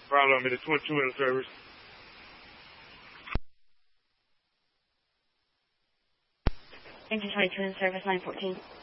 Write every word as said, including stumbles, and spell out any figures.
Problem is the twenty-two in service. Engine twenty-two in service, nine fourteen.